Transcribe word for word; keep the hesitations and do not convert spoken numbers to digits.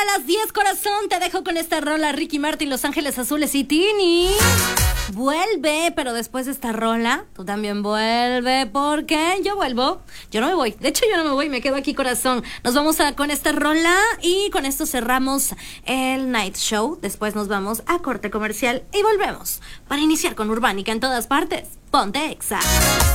las diez, corazón. Te dejo con esta rola, Ricky Martin, Los Ángeles Azules y Tini. Vuelve, pero después de esta rola, tú también vuelve, porque yo vuelvo. Yo no me voy, de hecho yo no me voy, me quedo aquí, corazón. Nos vamos a, con esta rola y con esto cerramos el Night Show. Después nos vamos a corte comercial y volvemos para iniciar con Urbánica en todas partes. Ponte Exa.